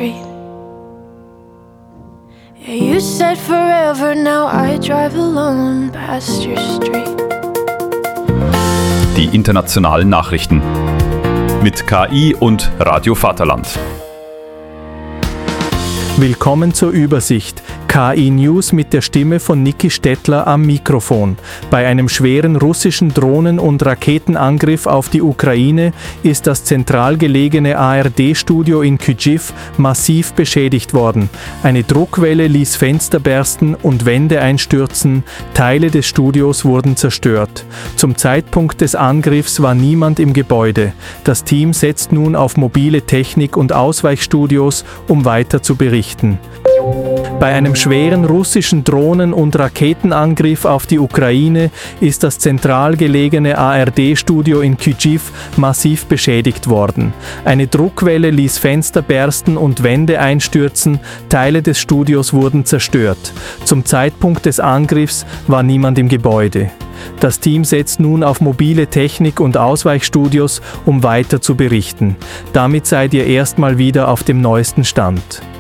street. Yeah, you said forever, now I drive alone past your street. Die internationalen Nachrichten mit KI und Radio Vaterland. Willkommen zur Übersicht. KI News mit der Stimme von Niki Stettler am Mikrofon. Bei einem schweren russischen Drohnen- und Raketenangriff auf die Ukraine ist das zentral gelegene ARD-Studio in Kyjiv massiv beschädigt worden. Eine Druckwelle ließ Fenster bersten und Wände einstürzen. Teile des Studios wurden zerstört. Zum Zeitpunkt des Angriffs war niemand im Gebäude. Das Team setzt nun auf mobile Technik und Ausweichstudios, um weiter zu berichten. Bei einem schweren russischen Drohnen- und Raketenangriff auf die Ukraine ist das zentral gelegene ARD-Studio in Kyjiv massiv beschädigt worden. Eine Druckwelle ließ Fenster bersten und Wände einstürzen, Teile des Studios wurden zerstört. Zum Zeitpunkt des Angriffs war niemand im Gebäude. Das Team setzt nun auf mobile Technik und Ausweichstudios, um weiter zu berichten. Damit seid ihr erstmal wieder auf dem neuesten Stand.